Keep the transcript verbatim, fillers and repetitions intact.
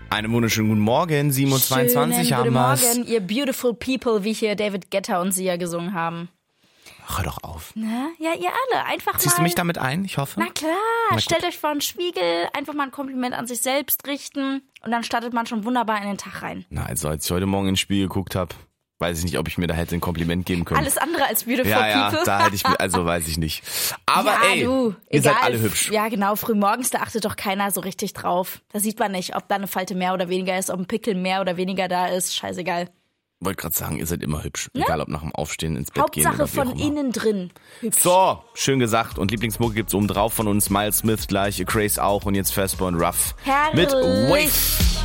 Einen wunderschönen guten Morgen, sieben Uhr zweiundzwanzig Schönen haben guten wir's. Morgen, ihr beautiful people, wie hier David Guetta und Sia gesungen haben. Hör doch auf. Na, ja, ihr alle, einfach Ziehst mal... du mich damit ein? Ich hoffe. Na klar, Na stellt euch vor einen Spiegel, einfach mal ein Kompliment an sich selbst richten und dann startet man schon wunderbar in den Tag rein. Na, also als ich heute Morgen ins Spiel geguckt habe, weiß ich nicht, ob ich mir da hätte ein Kompliment geben können. Alles andere als beautiful ja, ja, people. da hätte ich mir, also weiß ich nicht. Aber ja, ey, du, ihr egal, seid alle hübsch. Ja, genau, frühmorgens, da achtet doch keiner so richtig drauf. Da sieht man nicht, ob da eine Falte mehr oder weniger ist, ob ein Pickel mehr oder weniger da ist, scheißegal. Wollte gerade sagen, ihr seid immer hübsch. Ne? Egal, ob nach dem Aufstehen ins Bett gehen Hauptsache oder wie auch von immer. innen drin hübsch. So, schön gesagt. Und Lieblingsmucke gibt's oben drauf von uns. Miles Smith gleich, Craze auch und jetzt Fastball und Ruff. Herrlich. Mit Wave.